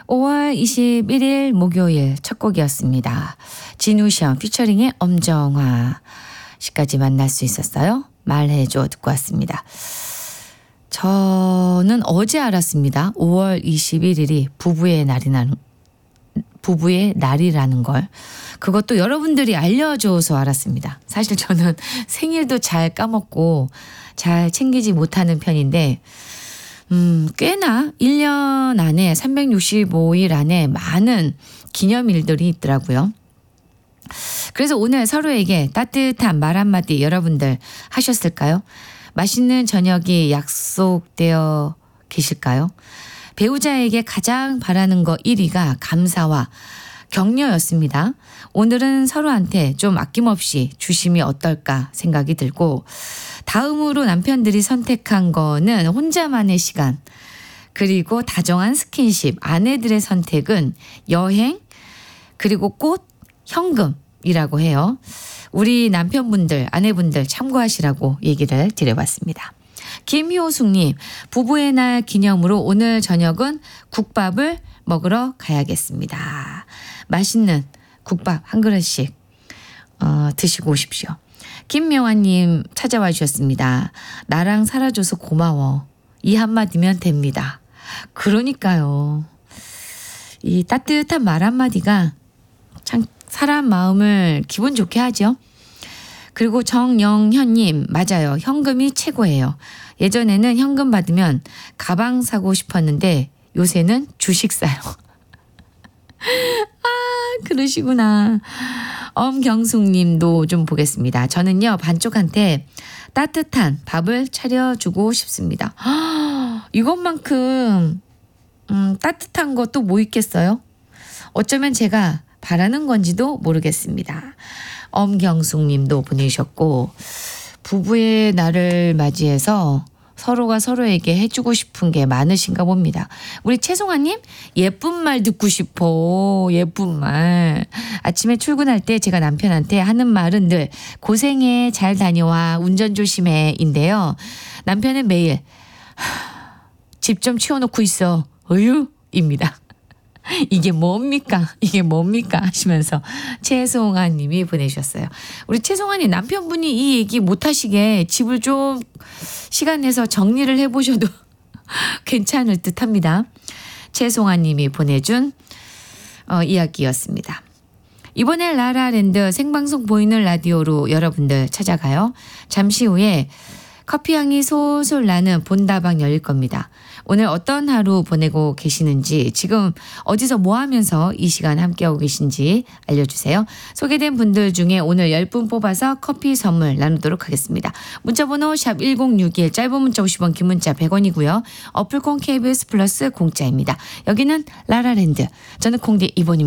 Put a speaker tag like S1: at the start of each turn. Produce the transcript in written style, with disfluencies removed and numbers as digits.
S1: 5월 21일 목요일 첫 곡이었습니다. 진우션 피처링의 엄정화 씨까지 만날 수 있었어요. 말해줘 듣고 왔습니다. 저는 어제 알았습니다. 5월 21일이 부부의 날이라는 걸. 그것도 여러분들이 알려줘서 알았습니다. 사실 저는 생일도 잘 까먹고 잘 챙기지 못하는 편인데 꽤나 1년 안에 365일 안에 많은 기념일들이 있더라고요. 그래서 오늘 서로에게 따뜻한 말 한마디 여러분들 하셨을까요? 맛있는 저녁이 약속되어 계실까요? 배우자에게 가장 바라는 거 1위가 감사와 격려였습니다. 오늘은 서로한테 좀 아낌없이 주심이 어떨까 생각이 들고 다음으로 남편들이 선택한 거는 혼자만의 시간 그리고 다정한 스킨십, 아내들의 선택은 여행 그리고 꽃, 현금이라고 해요. 우리 남편분들, 아내분들 참고하시라고 얘기를 드려봤습니다. 김효숙님, 부부의 날 기념으로 오늘 저녁은 국밥을 먹으러 가야겠습니다. 맛있는 국밥 한 그릇씩 드시고 오십시오. 김명환님 찾아와 주셨습니다. 나랑 살아줘서 고마워. 이 한마디면 됩니다. 그러니까요. 이 따뜻한 말 한마디가 참 사람 마음을 기분 좋게 하죠. 그리고 정영현님 맞아요. 현금이 최고예요. 예전에는 현금 받으면 가방 사고 싶었는데 요새는 주식 사요. 그러시구나. 엄경숙님도 좀 보겠습니다. 저는요 반쪽한테 따뜻한 밥을 차려주고 싶습니다. 이것만큼 따뜻한 것도 뭐 있겠어요? 어쩌면 제가 바라는 건지도 모르겠습니다. 엄경숙님도 보내주셨고 부부의 날을 맞이해서 서로가 서로에게 해주고 싶은 게 많으신가 봅니다. 우리 최송아님 예쁜 말 듣고 싶어. 예쁜 말. 아침에 출근할 때 제가 남편한테 하는 말은 늘 고생해 잘 다녀와 운전 조심해 인데요. 남편은 매일 집 좀 치워놓고 있어. 어휴입니다. 이게 뭡니까? 이게 뭡니까? 하시면서 최송아 님이 보내주셨어요. 우리 최송아 님 남편분이 이 얘기 못하시게 집을 좀 시간 내서 정리를 해보셔도 괜찮을 듯 합니다. 최송아 님이 보내준 이야기였습니다. 이번에 라라랜드 생방송 보이는 라디오로 여러분들 찾아가요. 잠시 후에 커피향이 솔솔 나는 본다방 열릴 겁니다. 오늘 어떤 하루 보내고 계시는지 지금 어디서 뭐 하면서 이 시간 함께하고 계신지 알려주세요. 소개된 분들 중에 오늘 10분 뽑아서 커피 선물 나누도록 하겠습니다. 문자번호 샵 1061 짧은 문자 50원 긴 문자 100원이고요. 어플콘 KBS 플러스 공짜입니다. 여기는 라라랜드. 저는 콩디 이본입니다.